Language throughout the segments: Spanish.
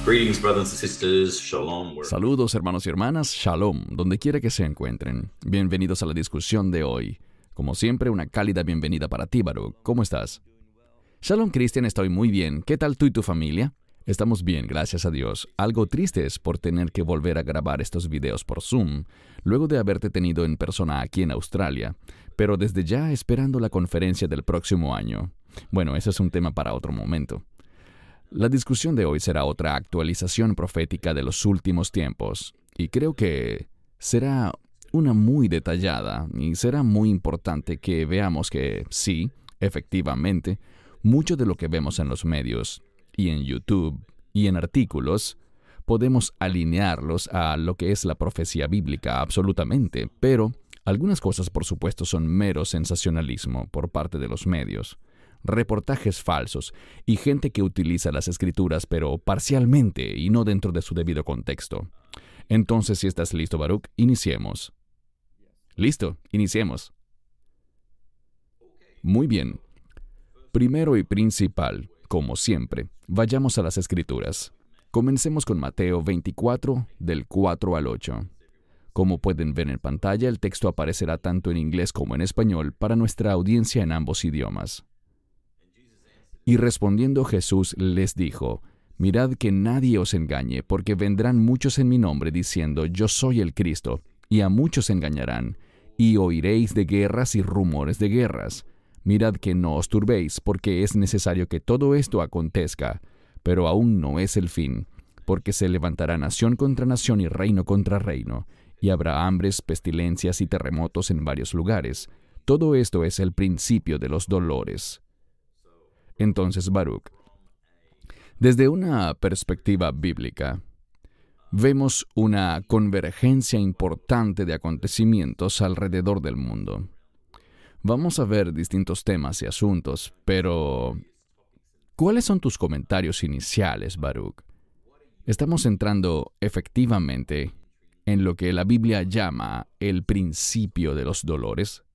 Greetings, brothers and sisters. Shalom. Saludos, hermanos y hermanas. Shalom, donde quiera que se encuentren. Bienvenidos a la discusión de hoy. Como siempre, una cálida bienvenida para ti, Baruch. ¿Cómo estás? Shalom, Cristian, estoy muy bien. ¿Qué tal tú y tu familia? Estamos bien, gracias a Dios. Algo tristes por tener que volver a grabar estos videos por Zoom, luego de haberte tenido en persona aquí en Australia, pero desde ya esperando la conferencia del próximo año. Bueno, ese es un tema para otro momento. La discusión de hoy será otra actualización profética de los últimos tiempos, y creo que será una muy detallada, y será muy importante que veamos que, sí, efectivamente, mucho de lo que vemos en los medios, y en YouTube, y en artículos, podemos alinearlos a lo que es la profecía bíblica, absolutamente, pero algunas cosas, por supuesto, son mero sensacionalismo por parte de los medios. Reportajes falsos y gente que utiliza las escrituras pero parcialmente y no dentro de su debido contexto. Entonces, si estás listo, Baruch, iniciemos. ¿Listo? Iniciemos. Muy bien. Primero y principal, como siempre, vayamos a las escrituras. Comencemos con Mateo 24, del 4 al 8. Como pueden ver en pantalla, el texto aparecerá tanto en inglés como en español para nuestra audiencia en ambos idiomas. Y respondiendo Jesús les dijo, mirad que nadie os engañe, porque vendrán muchos en mi nombre diciendo, yo soy el Cristo, y a muchos engañarán, y oiréis de guerras y rumores de guerras. Mirad que no os turbéis, porque es necesario que todo esto acontezca, pero aún no es el fin, porque se levantará nación contra nación y reino contra reino, y habrá hambres, pestilencias y terremotos en varios lugares. Todo esto es el principio de los dolores. Entonces, Baruch, desde una perspectiva bíblica, vemos una convergencia importante de acontecimientos alrededor del mundo. Vamos a ver distintos temas y asuntos, pero ¿cuáles son tus comentarios iniciales, Baruch? Estamos entrando efectivamente en lo que la Biblia llama el principio de los dolores.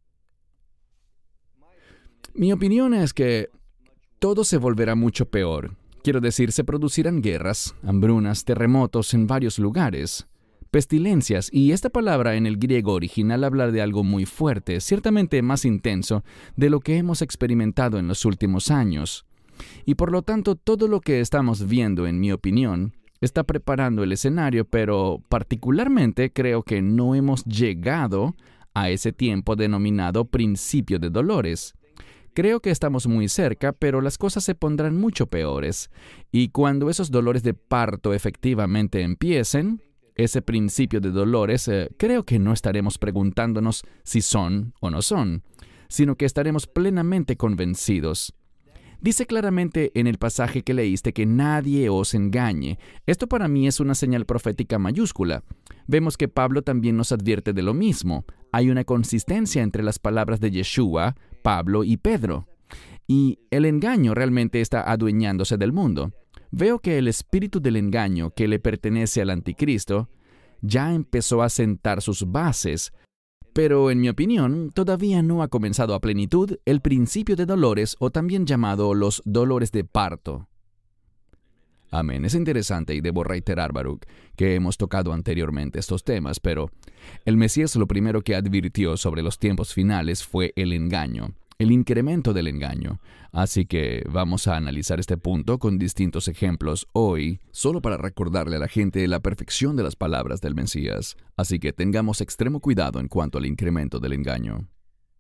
Mi opinión es que todo se volverá mucho peor. Quiero decir, se producirán guerras, hambrunas, terremotos en varios lugares, pestilencias, y esta palabra en el griego original habla de algo muy fuerte, ciertamente más intenso de lo que hemos experimentado en los últimos años. Y por lo tanto, todo lo que estamos viendo, en mi opinión, está preparando el escenario, pero particularmente creo que no hemos llegado a ese tiempo denominado principio de dolores. Creo que estamos muy cerca, pero las cosas se pondrán mucho peores. Y cuando esos dolores de parto efectivamente empiecen, ese principio de dolores, creo que no estaremos preguntándonos si son o no son, sino que estaremos plenamente convencidos. Dice claramente en el pasaje que leíste que nadie os engañe. Esto para mí es una señal profética mayúscula. Vemos que Pablo también nos advierte de lo mismo. Hay una consistencia entre las palabras de Yeshua, Pablo y Pedro. Y el engaño realmente está adueñándose del mundo. Veo que el espíritu del engaño que le pertenece al anticristo ya empezó a sentar sus bases, pero en mi opinión todavía no ha comenzado a plenitud el principio de dolores, o también llamado los dolores de parto. Amén. Es interesante y debo reiterar, Baruch, que hemos tocado anteriormente estos temas, pero el Mesías lo primero que advirtió sobre los tiempos finales fue el engaño, el incremento del engaño. Así que vamos a analizar este punto con distintos ejemplos hoy, solo para recordarle a la gente la perfección de las palabras del Mesías. Así que tengamos extremo cuidado en cuanto al incremento del engaño.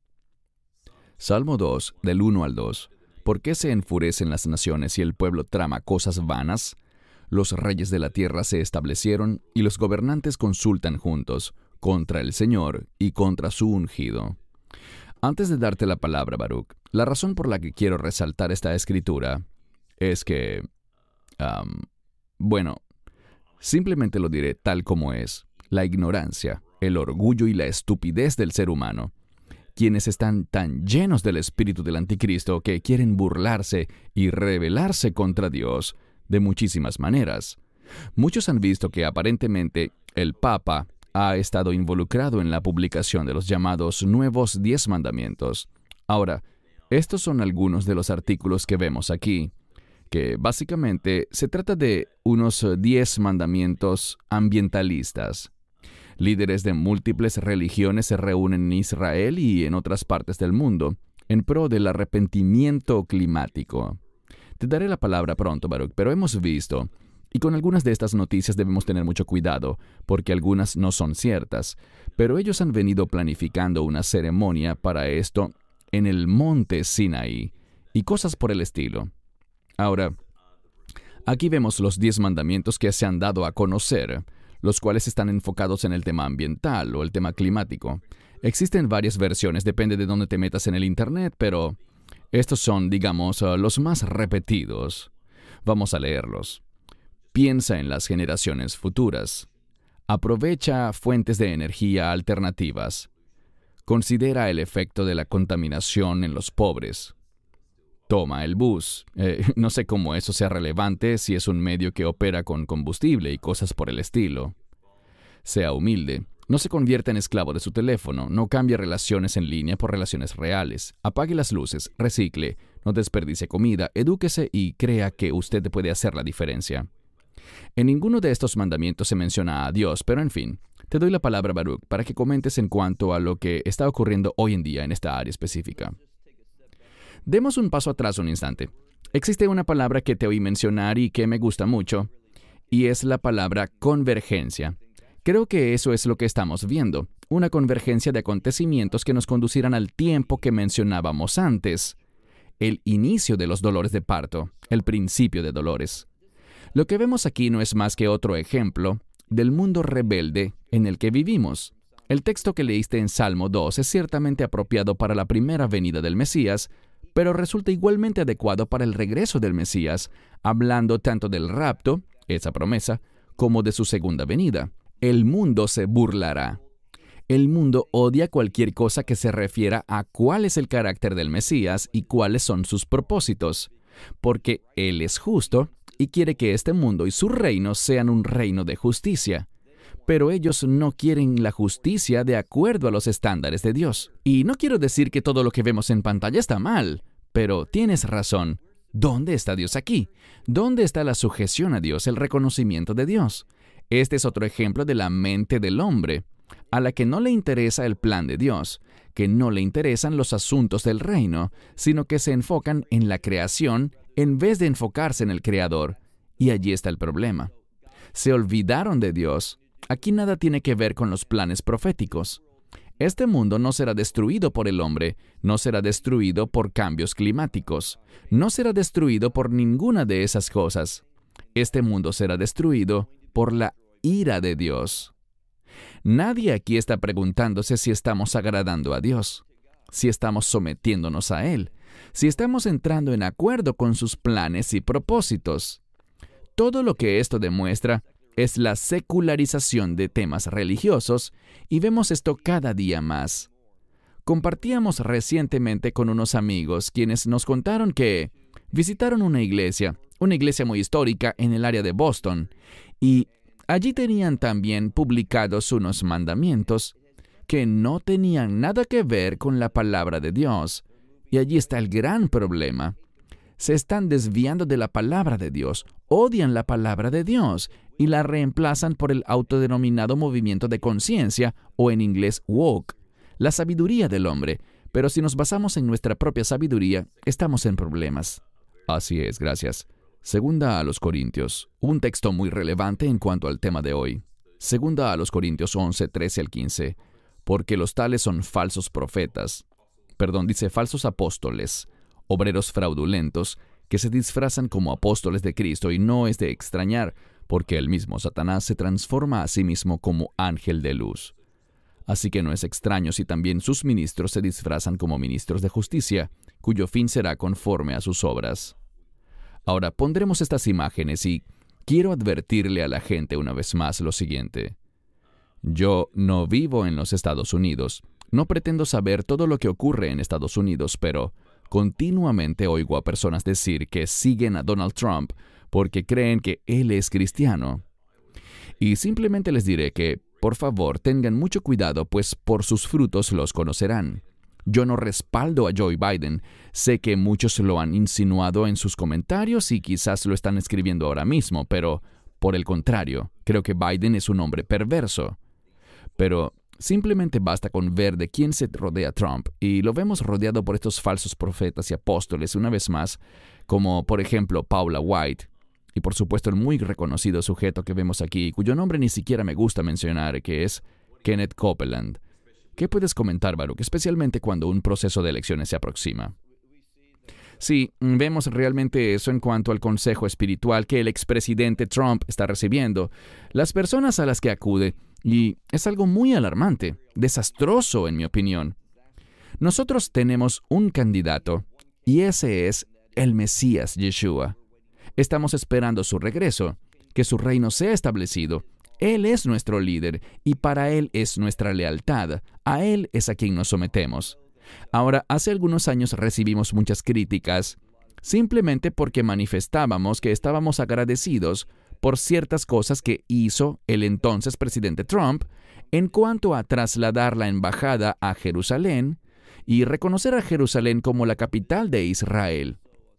Salmo 2, del 1 al 2. ¿Por qué se enfurecen las naciones y el pueblo trama cosas vanas? Los reyes de la tierra se establecieron y los gobernantes consultan juntos contra el Señor y contra su ungido. Antes de darte la palabra, Baruch, la razón por la que quiero resaltar esta escritura es que, simplemente lo diré tal como es: la ignorancia, el orgullo y la estupidez del ser humano, quienes están tan llenos del espíritu del anticristo que quieren burlarse y rebelarse contra Dios de muchísimas maneras. Muchos han visto que aparentemente el Papa ha estado involucrado en la publicación de los llamados Nuevos 10 Mandamientos. Ahora, estos son algunos de los artículos que vemos aquí. que básicamente se trata de unos 10 mandamientos ambientalistas. Líderes de múltiples religiones se reúnen en Israel y en otras partes del mundo en pro del arrepentimiento climático. Te daré la palabra pronto, Baruch, pero hemos visto, y con algunas de estas noticias debemos tener mucho cuidado, porque algunas no son ciertas, pero ellos han venido planificando una ceremonia para esto en el monte Sinaí y cosas por el estilo. Ahora, aquí vemos los 10 mandamientos que se han dado a conocer, los cuales están enfocados en el tema ambiental o el tema climático. Existen varias versiones, depende de dónde te metas en el Internet, pero estos son, digamos, los más repetidos. Vamos a leerlos. Piensa en las generaciones futuras. Aprovecha fuentes de energía alternativas. Considera el efecto de la contaminación en los pobres. Toma el bus. No sé cómo eso sea relevante si es un medio que opera con combustible y cosas por el estilo. Sea humilde. No se convierta en esclavo de su teléfono. No cambie relaciones en línea por relaciones reales. Apague las luces. Recicle. No desperdicie comida. Edúquese y crea que usted puede hacer la diferencia. En ninguno de estos mandamientos se menciona a Dios, pero en fin, te doy la palabra, Baruch, para que comentes en cuanto a lo que está ocurriendo hoy en día en esta área específica. Demos un paso atrás un instante. Existe una palabra que te oí mencionar y que me gusta mucho, y es la palabra convergencia. Creo que eso es lo que estamos viendo, una convergencia de acontecimientos que nos conducirán al tiempo que mencionábamos antes, el inicio de los dolores de parto, el principio de dolores. Lo que vemos aquí no es más que otro ejemplo del mundo rebelde en el que vivimos. El texto que leíste en Salmo 2 es ciertamente apropiado para la primera venida del Mesías, pero resulta igualmente adecuado para el regreso del Mesías, hablando tanto del rapto, esa promesa, como de su segunda venida. El mundo se burlará. El mundo odia cualquier cosa que se refiera a cuál es el carácter del Mesías y cuáles son sus propósitos, porque Él es justo y quiere que este mundo y su reino sean un reino de justicia. Pero ellos no quieren la justicia de acuerdo a los estándares de Dios. Y no quiero decir que todo lo que vemos en pantalla está mal, pero tienes razón. ¿Dónde está Dios aquí? ¿Dónde está la sujeción a Dios, el reconocimiento de Dios? Este es otro ejemplo de la mente del hombre, a la que no le interesa el plan de Dios, que no le interesan los asuntos del reino, sino que se enfocan en la creación en vez de enfocarse en el Creador. Y allí está el problema. Se olvidaron de Dios. Aquí nada tiene que ver con los planes proféticos. Este mundo no será destruido por el hombre, no será destruido por cambios climáticos, no será destruido por ninguna de esas cosas. Este mundo será destruido por la ira de Dios. Nadie aquí está preguntándose si estamos agradando a Dios, si estamos sometiéndonos a Él, si estamos entrando en acuerdo con sus planes y propósitos. Todo lo que esto demuestra es la secularización de temas religiosos, y vemos esto cada día más. Compartíamos recientemente con unos amigos quienes nos contaron que visitaron una iglesia muy histórica en el área de Boston, y allí tenían también publicados unos mandamientos que no tenían nada que ver con la palabra de Dios. Y allí está el gran problema. Se están desviando de la palabra de Dios, odian la palabra de Dios y la reemplazan por el autodenominado movimiento de conciencia, o en inglés woke, la sabiduría del hombre. Pero si nos basamos en nuestra propia sabiduría, estamos en problemas. Así es, gracias. Segunda a los Corintios, un texto muy relevante en cuanto al tema de hoy. Segunda a los Corintios 11, 13 al 15. Porque los tales son falsos profetas. Falsos apóstoles, obreros fraudulentos, que se disfrazan como apóstoles de Cristo, y no es de extrañar, porque el mismo Satanás se transforma a sí mismo como ángel de luz. Así que no es extraño si también sus ministros se disfrazan como ministros de justicia, cuyo fin será conforme a sus obras. Ahora pondremos estas imágenes y quiero advertirle a la gente una vez más lo siguiente. Yo no vivo en los Estados Unidos. No pretendo saber todo lo que ocurre en Estados Unidos, pero continuamente oigo a personas decir que siguen a Donald Trump porque creen que él es cristiano. Y simplemente les diré que, por favor, tengan mucho cuidado, pues por sus frutos los conocerán. Yo no respaldo a Joe Biden. Sé que muchos lo han insinuado en sus comentarios y quizás lo están escribiendo ahora mismo, pero por el contrario, creo que Biden es un hombre perverso. Pero simplemente basta con ver de quién se rodea Trump, y lo vemos rodeado por estos falsos profetas y apóstoles una vez más, como por ejemplo Paula White, y por supuesto el muy reconocido sujeto que vemos aquí, cuyo nombre ni siquiera me gusta mencionar, que es Kenneth Copeland. ¿Qué puedes comentar, Baruch, especialmente cuando un proceso de elecciones se aproxima? Sí, vemos realmente eso en cuanto al consejo espiritual que el expresidente Trump está recibiendo, las personas a las que acude, y es algo muy alarmante, desastroso en mi opinión. Nosotros tenemos un candidato, y ese es el Mesías Yeshua. Estamos esperando su regreso, que su reino sea establecido. Él es nuestro líder, y para Él es nuestra lealtad. A Él es a quien nos sometemos. Ahora, hace algunos años recibimos muchas críticas, simplemente porque manifestábamos que estábamos agradecidos por ciertas cosas que hizo el entonces presidente Trump en cuanto a trasladar la embajada a Jerusalén y reconocer a Jerusalén como la capital de Israel.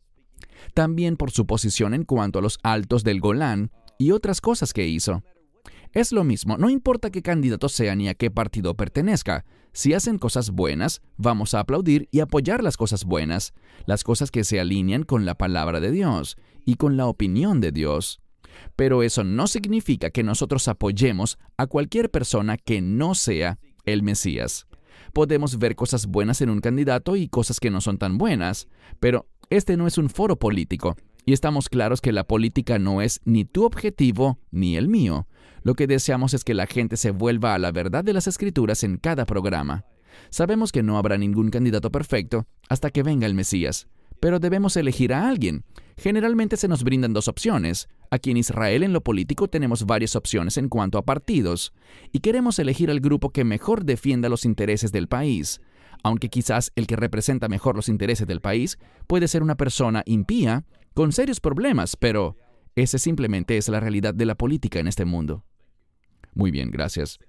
También por su posición en cuanto a los altos del Golán y otras cosas que hizo. Es lo mismo, no importa qué candidato sea ni a qué partido pertenezca. Si hacen cosas buenas, vamos a aplaudir y apoyar las cosas buenas, las cosas que se alinean con la palabra de Dios y con la opinión de Dios. Pero eso no significa que nosotros apoyemos a cualquier persona que no sea el Mesías. Podemos ver cosas buenas en un candidato y cosas que no son tan buenas, pero este no es un foro político, y estamos claros que la política no es ni tu objetivo ni el mío. Lo que deseamos es que la gente se vuelva a la verdad de las Escrituras en cada programa. Sabemos que no habrá ningún candidato perfecto hasta que venga el Mesías, pero debemos elegir a alguien. Generalmente se nos brindan dos opciones. Aquí en Israel, en lo político, tenemos varias opciones en cuanto a partidos, y queremos elegir al grupo que mejor defienda los intereses del país. Aunque quizás el que representa mejor los intereses del país puede ser una persona impía, con serios problemas, pero esa simplemente es la realidad de la política en este mundo. Muy bien, gracias.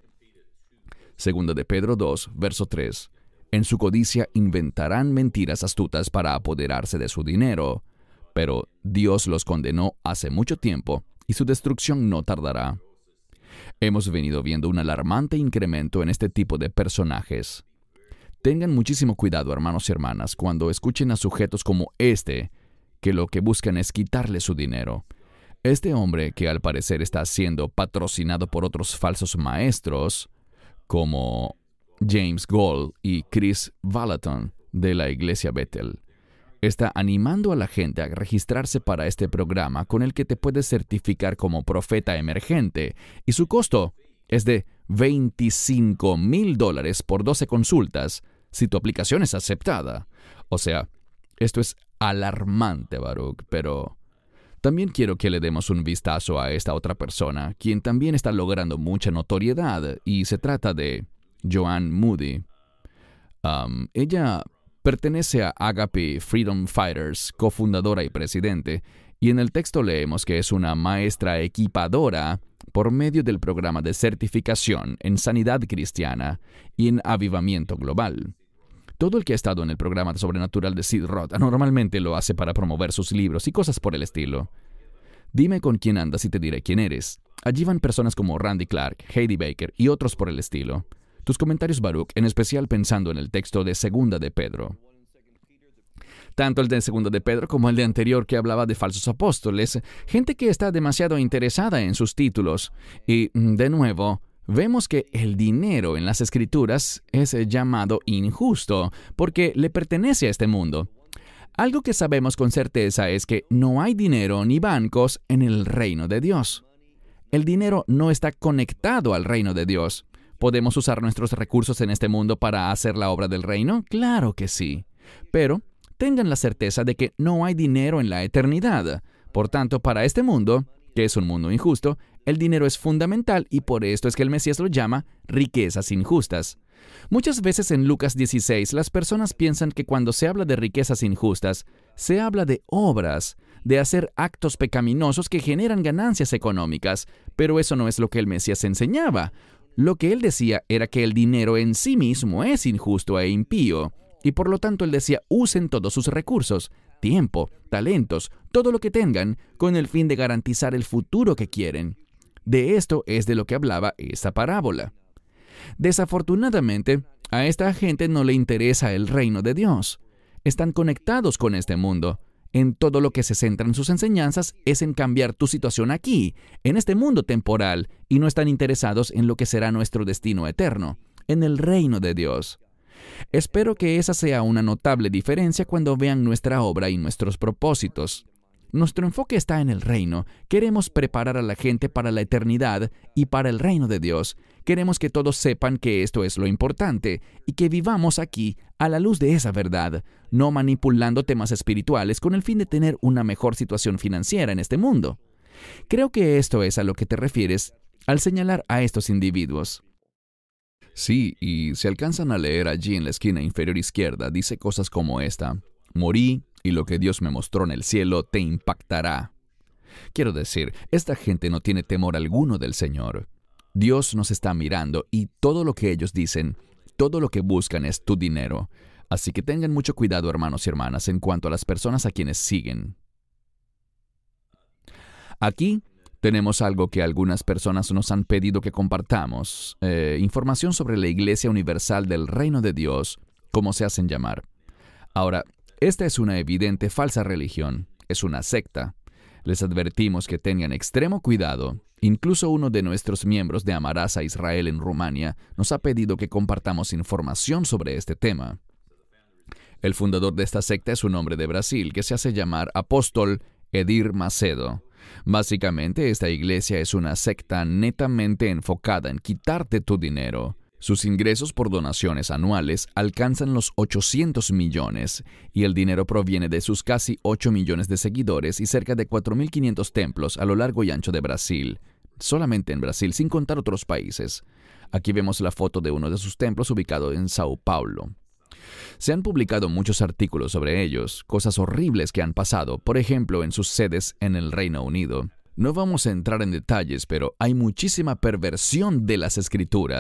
Segunda de Pedro 2, verso 3. En su codicia inventarán mentiras astutas para apoderarse de su dinero, pero Dios los condenó hace mucho tiempo y su destrucción no tardará. Hemos venido viendo un alarmante incremento en este tipo de personajes. Tengan muchísimo cuidado, hermanos y hermanas, cuando escuchen a sujetos como este, que lo que buscan es quitarle su dinero. Este hombre, que al parecer está siendo patrocinado por otros falsos maestros, como James Gold y Chris Vallotton de la iglesia Bethel, está animando a la gente a registrarse para este programa con el que te puedes certificar como profeta emergente, y su costo es de $25,000 por 12 consultas, si tu aplicación es aceptada. O sea, esto es alarmante, Baruch, pero también quiero que le demos un vistazo a esta otra persona, quien también está logrando mucha notoriedad, y se trata de Joanne Moody. Ella pertenece a Agape Freedom Fighters, cofundadora y presidente, y en el texto leemos que es una maestra equipadora por medio del programa de certificación en sanidad cristiana y en avivamiento global. Todo el que ha estado en el programa sobrenatural de Sid Roth normalmente lo hace para promover sus libros y cosas por el estilo. Dime con quién andas y te diré quién eres. Allí van personas como Randy Clark, Heidi Baker y otros por el estilo. Tus comentarios, Baruch, en especial pensando en el texto de Segunda de Pedro. Tanto el de Segunda de Pedro como el de anterior que hablaba de falsos apóstoles, gente que está demasiado interesada en sus títulos. Y, de nuevo, vemos que el dinero en las Escrituras es llamado injusto porque le pertenece a este mundo. Algo que sabemos con certeza es que no hay dinero ni bancos en el reino de Dios. El dinero no está conectado al reino de Dios. ¿Podemos usar nuestros recursos en este mundo para hacer la obra del reino? Claro que sí. Pero tengan la certeza de que no hay dinero en la eternidad. Por tanto, para este mundo, que es un mundo injusto, el dinero es fundamental, y por esto es que el Mesías lo llama riquezas injustas. Muchas veces en Lucas 16 las personas piensan que cuando se habla de riquezas injustas, se habla de obras, de hacer actos pecaminosos que generan ganancias económicas, pero eso no es lo que el Mesías enseñaba. Lo que él decía era que el dinero en sí mismo es injusto e impío, Y por lo tanto él decía, usen todos sus recursos, tiempo, talentos, todo lo que tengan, con el fin de garantizar el futuro que quieren. De esto es de lo que hablaba esta parábola. Desafortunadamente, a esta gente no le interesa el reino de Dios. Están conectados con este mundo. En todo lo que se centran sus enseñanzas es en cambiar tu situación aquí, en este mundo temporal, y no están interesados en lo que será nuestro destino eterno, en el reino de Dios. Espero que esa sea una notable diferencia cuando vean nuestra obra y nuestros propósitos. Nuestro enfoque está en el reino. Queremos preparar a la gente para la eternidad y para el reino de Dios. Queremos que todos sepan que esto es lo importante y que vivamos aquí a la luz de esa verdad, no manipulando temas espirituales con el fin de tener una mejor situación financiera en este mundo. Creo que esto es a lo que te refieres al señalar a estos individuos. Sí, y si alcanzan a leer allí en la esquina inferior izquierda, dice cosas como esta: morí y lo que Dios me mostró en el cielo te impactará. Quiero decir, esta gente no tiene temor alguno del Señor. Dios nos está mirando y todo lo que ellos dicen, todo lo que buscan es tu dinero. Así que tengan mucho cuidado, hermanos y hermanas, en cuanto a las personas a quienes siguen. Aquí tenemos algo que algunas personas nos han pedido que compartamos. Información sobre la Iglesia Universal del Reino de Dios, como se hacen llamar. Ahora, esta es una evidente falsa religión. Es una secta. Les advertimos que tengan extremo cuidado. Incluso uno de nuestros miembros de Amarás a Israel en Rumania nos ha pedido que compartamos información sobre este tema. El fundador de esta secta es un hombre de Brasil que se hace llamar Apóstol Edir Macedo. Básicamente, esta iglesia es una secta netamente enfocada en quitarte tu dinero. Sus ingresos por donaciones anuales alcanzan los 800 millones y el dinero proviene de sus casi 8 millones de seguidores y cerca de 4.500 templos a lo largo y ancho de Brasil. Solamente en Brasil, sin contar otros países. Aquí vemos la foto de uno de sus templos ubicado en Sao Paulo. Se han publicado muchos artículos sobre ellos, cosas horribles que han pasado, por ejemplo, en sus sedes en el Reino Unido. No vamos a entrar en detalles, pero hay muchísima perversión de las Escrituras.